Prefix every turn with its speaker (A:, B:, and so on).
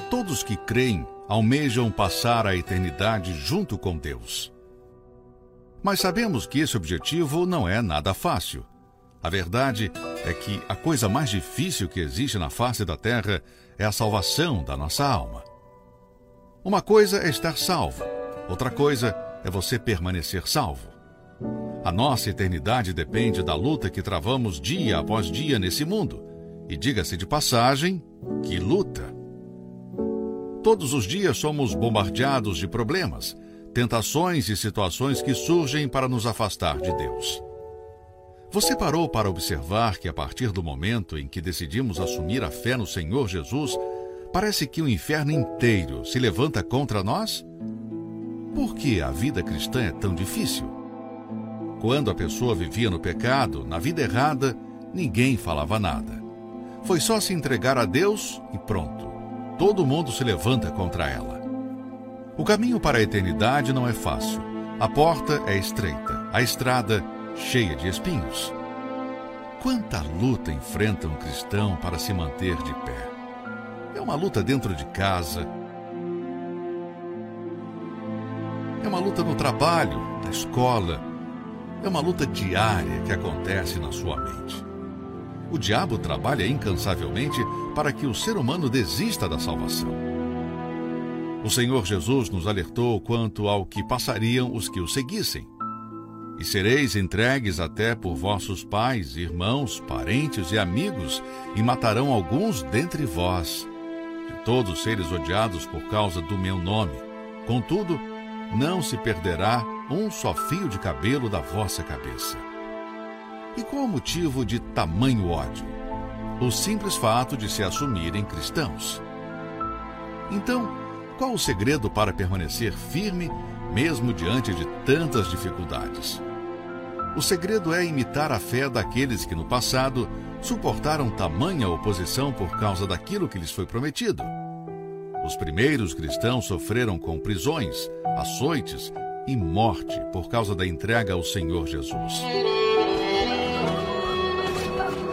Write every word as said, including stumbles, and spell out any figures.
A: Todos que creem almejam passar a eternidade junto com Deus. Mas sabemos que esse objetivo não é nada fácil. A verdade é que a coisa mais difícil que existe na face da terra é a salvação da nossa alma. Uma coisa é estar salvo, outra coisa é você permanecer salvo. A nossa eternidade depende da luta que travamos dia após dia nesse mundo. E diga-se de passagem, que luta! Todos os dias somos bombardeados de problemas, tentações e situações que surgem para nos afastar de Deus. Você parou para observar que a partir do momento em que decidimos assumir a fé no Senhor Jesus, parece que o inferno inteiro se levanta contra nós? Por que a vida cristã é tão difícil? Quando a pessoa vivia no pecado, na vida errada, ninguém falava nada. Foi só se entregar a Deus e pronto. Todo mundo se levanta contra ela. O caminho para a eternidade não é fácil. A porta é estreita, a estrada cheia de espinhos. Quanta luta enfrenta um cristão para se manter de pé? É uma luta dentro de casa. É uma luta no trabalho, na escola. É uma luta diária que acontece na sua mente. O diabo trabalha incansavelmente para que o ser humano desista da salvação. O Senhor Jesus nos alertou quanto ao que passariam os que o seguissem. E sereis entregues até por vossos pais, irmãos, parentes e amigos, e matarão alguns dentre vós, de todos os seres odiados por causa do meu nome. Contudo, não se perderá um só fio de cabelo da vossa cabeça. E qual o motivo de tamanho ódio? O simples fato de se assumirem cristãos. Então, qual o segredo para permanecer firme, mesmo diante de tantas dificuldades? O segredo é imitar a fé daqueles que no passado suportaram tamanha oposição por causa daquilo que lhes foi prometido. Os primeiros cristãos sofreram com prisões, açoites e morte por causa da entrega ao Senhor Jesus.